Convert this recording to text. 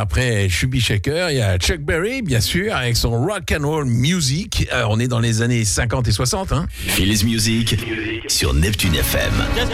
après Chubby Shaker, il y a Chuck Berry, bien sûr, avec son Rock and Roll Music. On est dans les années 50 et 60, hein. Phil's Music sur Neptune FM.